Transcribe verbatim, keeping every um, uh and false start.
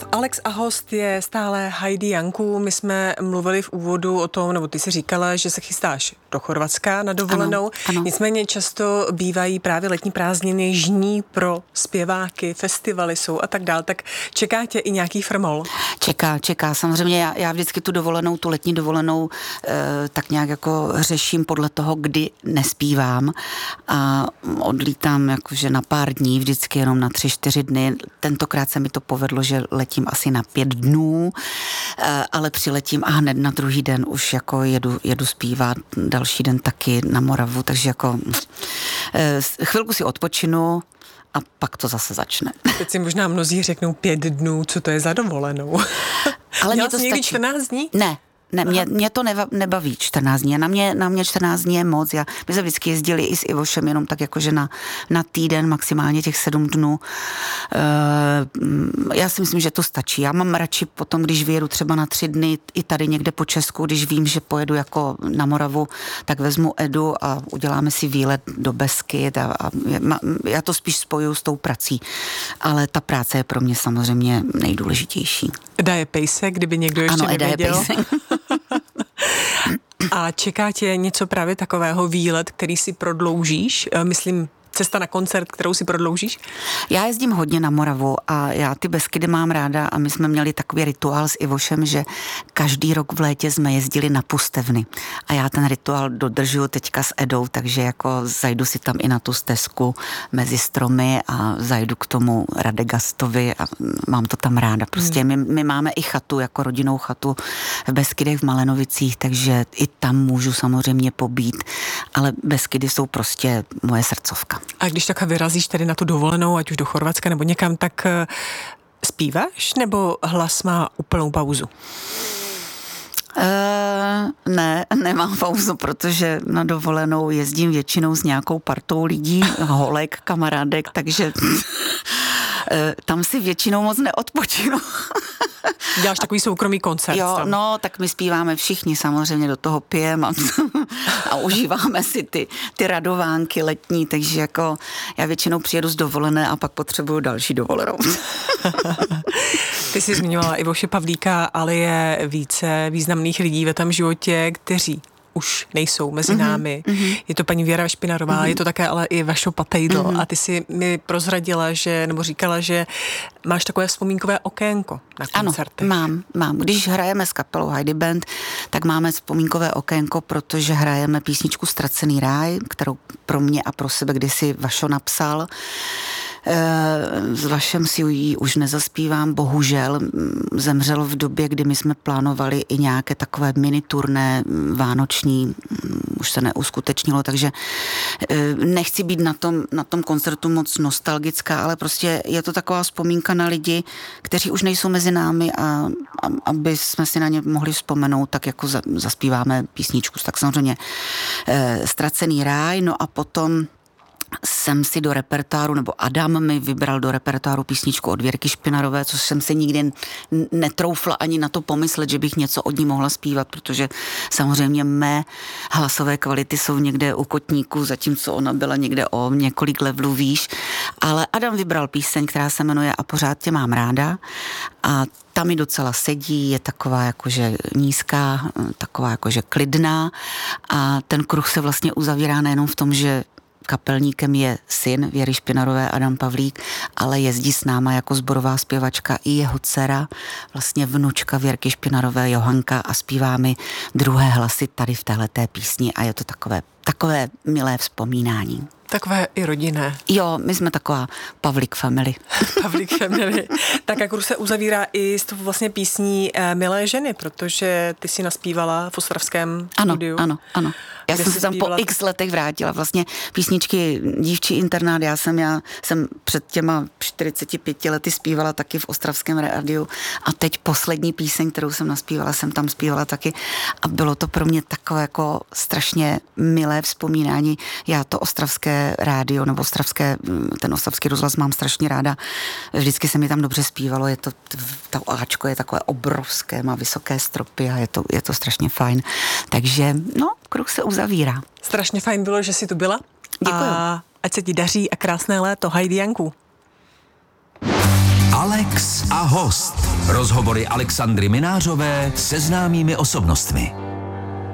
Alex a host je stále Heidi Janku. My jsme mluvili v úvodu o tom, nebo ty si říkala, že se chystáš do Chorvatska na dovolenou. Ano, ano. Nicméně často bývají právě letní prázdniny žní pro zpěváky, festivaly jsou a tak dál. Tak čeká tě i nějaký frmol? Čeká, čeká. Samozřejmě já, já vždycky tu dovolenou, tu letní dovolenou e, tak nějak jako řeším podle toho, kdy nespívám a odlítám jakože na pár dní, vždycky jenom na tři, čtyři dny. Tentokrát se mi to povedlo, že letím asi na pět dnů, e, ale přiletím a hned na druhý den už jako jedu, jedu zpívat, další den taky na Moravu, takže jako e, chvilku si odpočinu a pak to zase začne. Teď si možná mnozí řeknou pět dnů, co to je za dovolenou. Ale Měla mě to jsi někdy stačí. čtrnáct dní? Ne. Ne, mě, mě to neva, nebaví čtrnáct dní. Na mě, na mě čtrnáct dní je moc. Já, my jsme vždycky jezdili i s Ivošem jenom tak jakože na, na týden, maximálně těch sedm dnů. E, já si myslím, že to stačí. Já mám radši potom, když vyjedu třeba na tři dny i tady někde po Česku, když vím, že pojedu jako na Moravu, tak vezmu Edu a uděláme si výlet do Beskyd a, a já to spíš spojuju s tou prací. Ale ta práce je pro mě samozřejmě nejdůležitější. Eda je pejsek, kdyby někdo ještě ano, nevěděl. Eda je pejsek. A čeká tě něco právě takového, výlet, který si prodloužíš? Myslím, cesta na koncert, kterou si prodloužíš? Já jezdím hodně na Moravu a já ty Beskydy mám ráda a my jsme měli takový rituál s Ivošem, že každý rok v létě jsme jezdili na Pustevny. A já ten rituál dodržuju teďka s Edou, takže jako zajdu si tam i na tu stezku mezi stromy a zajdu k tomu Radegastovi a mám to tam ráda. Prostě my, my máme i chatu, jako rodinnou chatu v Beskydech v Malenovicích, takže i tam můžu samozřejmě pobít, ale Beskydy jsou prostě moje srdcovka. A když takhle vyrazíš tedy na tu dovolenou, ať už do Chorvatska nebo někam, tak zpíváš nebo hlas má úplnou pauzu? Uh, ne, nemám pauzu, protože na dovolenou jezdím většinou s nějakou partou lidí, holek, kamarádek, takže tam si většinou moc neodpočinu. Děláš takový soukromý koncert. Jo, tam. no, tak my zpíváme všichni, samozřejmě do toho pijeme a, a užíváme si ty, ty radovánky letní, takže jako já většinou přijedu z dovolené a pak potřebuju další dovolenou. Ty jsi zmiňovala Ivoše Pavlíka, ale je více významných lidí ve tom životě, kteří už nejsou mezi námi. Mm-hmm. Je to paní Věra Špinarová, mm-hmm. je to také ale i Vašo Patejdl. Mm-hmm. A ty si mi prozradila, že, nebo říkala, že máš takové vzpomínkové okénko na koncertech. Ano, mám, mám. Když hrajeme s kapelou Heidi Band, tak máme vzpomínkové okénko, protože hrajeme písničku Ztracený ráj, kterou pro mě a pro sebe kdysi Vašo napsal. S Vašem si ji už nezaspívám, bohužel zemřel v době, kdy my jsme plánovali i nějaké takové mini turné vánoční, už se neuskutečnilo, takže nechci být na tom, na tom koncertu moc nostalgická, ale prostě je to taková vzpomínka na lidi, kteří už nejsou mezi námi a, a aby jsme si na ně mohli vzpomenout, tak jako za, zaspíváme písničku, tak samozřejmě Ztracený ráj, no a potom jsem si do repertoáru, nebo Adam mi vybral do repertoáru písničku od Věrky Špinarové, což jsem se nikdy netroufla ani na to pomyslet, že bych něco od ní mohla zpívat, protože samozřejmě mé hlasové kvality jsou někde u kotníku, zatímco ona byla někde o několik levelů výš. Ale Adam vybral píseň, která se jmenuje A pořád tě mám ráda a ta mi docela sedí, je taková jakože nízká, taková jakože klidná a ten kruh se vlastně uzavírá nejenom v tom, že kapelníkem je syn Věry Špinarové, Adam Pavlík, ale jezdí s náma jako sborová zpěvačka i jeho dcera, vlastně vnučka Věrky Špinarové, Johanka, a zpívá mi druhé hlasy tady v téhleté písni a je to takové, takové milé vzpomínání. Takové i rodinné. Jo, my jsme taková Pavlík family. Pavlík family. Tak jak se uzavírá i s tou vlastně písní Milé ženy, protože ty si naspívala v ostravském ano, studiu. Ano, ano. Já jsem se tam po x letech vrátila. Vlastně písničky Dívčí internát, já jsem, já jsem před těma čtyřiceti pěti lety zpívala taky v ostravském rádiu a teď poslední píseň, kterou jsem naspívala, jsem tam zpívala taky a bylo to pro mě takové jako strašně milé vzpomínání. Já to ostravské rádio nebo ostravské, ten ostravský rozhlas mám strašně ráda. Vždycky se mi tam dobře zpívalo, je to, to áčko je takové obrovské, má vysoké stropy a je to, je to strašně fajn. Takže, no, kruh se uzavírá. Strašně fajn bylo, že jsi tu byla. Děkuju. A ať se ti daří a krásné léto. Heidi Janku. Alex a host. Rozhovory Alexandry Minářové se známými osobnostmi.